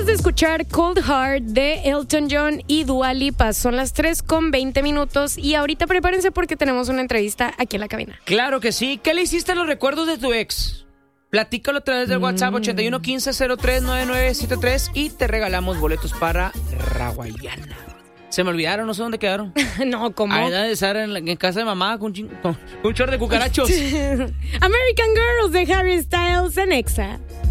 Acabas de escuchar Cold Heart de Elton John y Dua Lipa. Son las 3:20 y ahorita prepárense porque tenemos una entrevista aquí en la cabina. Claro que sí. ¿Qué le hiciste a los recuerdos de tu ex? Platícalo a través del WhatsApp 8115039973 y te regalamos boletos para Rawayana. Se me olvidaron, no sé dónde quedaron. No, ¿cómo? Ahí de estar en casa de mamá con un chorro de cucarachos. American Girls de Harry Styles en Exa.